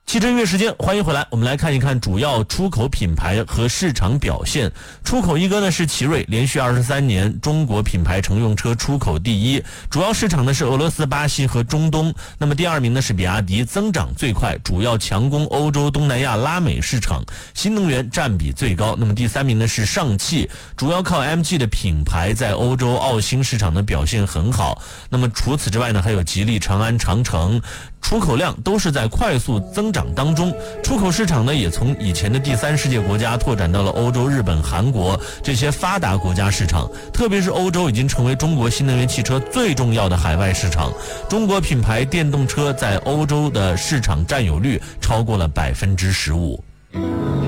汽车音乐时间，欢迎回来。我们来看一看主要出口品牌和市场表现。出口一哥呢是奇瑞，连续23年中国品牌乘用车出口第一，主要市场呢是俄罗斯、巴西和中东。那么第二名呢是比亚迪，增长最快，主要强攻欧洲、东南亚、拉美市场，新能源占比最高。那么第三名呢是上汽，主要靠 MG 的品牌在欧洲、澳新市场的表现很好。那么除此之外呢，还有吉利、长安、长城。出口量都是在快速增长当中，出口市场呢也从以前的第三世界国家拓展到了欧洲、日本、韩国这些发达国家市场，特别是欧洲已经成为中国新能源汽车最重要的海外市场。中国品牌电动车在欧洲的市场占有率超过了15%。